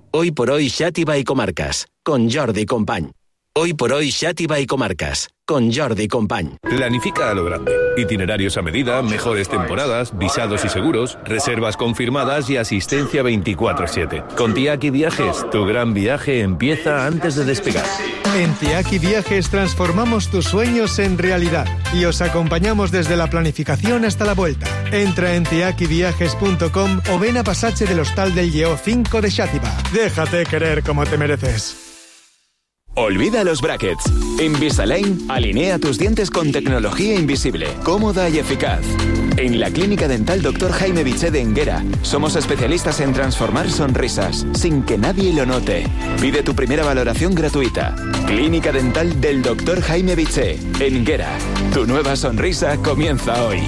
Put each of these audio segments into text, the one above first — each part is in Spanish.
Hoy por hoy Xàtiva y Comarcas, con Jordi Company. Hoy por hoy Xàtiva y Comarcas, con Jordi Company. Planifica a lo grande. Itinerarios a medida, mejores temporadas, visados y seguros, reservas confirmadas y asistencia 24/7. Con Tiaki Viajes, tu gran viaje empieza antes de despegar. En Tiaki Viajes transformamos tus sueños en realidad y os acompañamos desde la planificación hasta la vuelta. Entra en tiakiviajes.com o ven a Passatge del Hostal del Lleó 5 de Xàtiva. Déjate querer como te mereces. Olvida los brackets. Invisalign alinea tus dientes con tecnología invisible, cómoda y eficaz. En la Clínica Dental Dr. Jaime Biché de Enguera somos especialistas en transformar sonrisas sin que nadie lo note. Pide tu primera valoración gratuita. Clínica Dental del Dr. Jaime Biché, Enguera. Tu nueva sonrisa comienza hoy.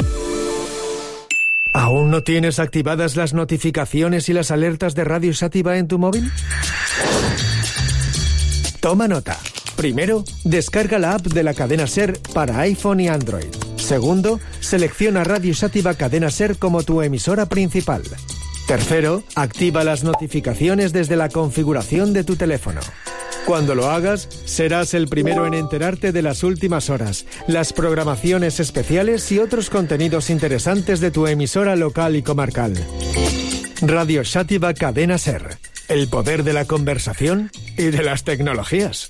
¿Aún no tienes activadas las notificaciones y las alertas de Radio Xàtiva en tu móvil? Toma nota. Primero, descarga la app de la cadena SER para iPhone y Android. Segundo, selecciona Radio Xàtiva Cadena SER como tu emisora principal. Tercero, activa las notificaciones desde la configuración de tu teléfono. Cuando lo hagas, serás el primero en enterarte de las últimas horas, las programaciones especiales y otros contenidos interesantes de tu emisora local y comarcal. Radio Xàtiva Cadena SER. El poder de la conversación y de las tecnologías.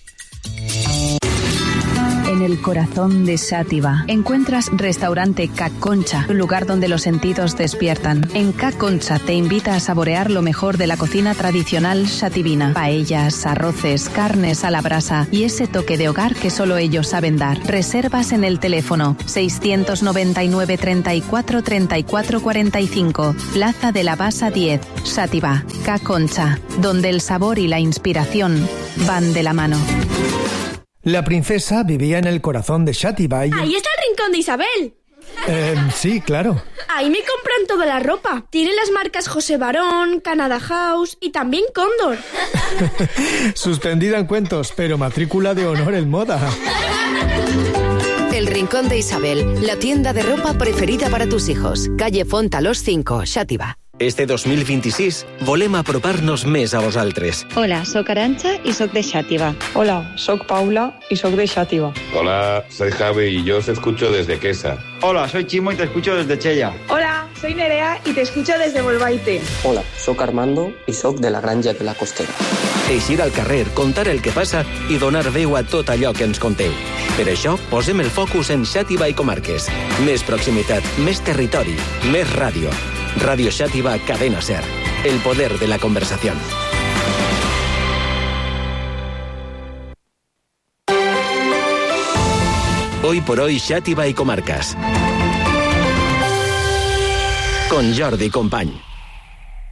En el corazón de Xàtiva encuentras Restaurante Ca Concha, un lugar donde los sentidos despiertan. En Ca Concha te invita a saborear lo mejor de la cocina tradicional xativina. Paellas, arroces, carnes a la brasa y ese toque de hogar que solo ellos saben dar. Reservas en el teléfono 699 34 34 45, Plaza de la Basa 10, Xàtiva. Ca Concha, donde el sabor y la inspiración van de la mano. La princesa vivía en el corazón de Xàtiva y... ¡Ahí está el rincón de Isabel! Sí, claro. Ahí me compran toda la ropa. Tiene las marcas José Barón, Canada House y también Cóndor. Suspendida en cuentos, pero matrícula de honor en moda. El Rincón de Isabel, la tienda de ropa preferida para tus hijos. Calle Fontalós 5, Xàtiva. Este 2026 volem apropar-nos més a vosaltres. Hola, soc Arantxa y soc de Xàtiva. Hola, soc Paula y soc de Xàtiva. Hola, soy Javi y yo os escucho desde Quesa. Hola, soy Chimo y te escucho desde Chella. Hola, soy Nerea y te escucho desde Bolbaite. Hola, soc Armando y soc de la Granja de la Costera. Eixir al carrer, contar el que passa i donar veu a tot allò que ens conteu. Per això, posem el focus en Xàtiva i comarques. Més proximitat, més territori, més ràdio. Radio Xàtiva Cadena SER. El poder de la conversación. Hoy por hoy Xàtiva y Comarcas. Con Jordi Company.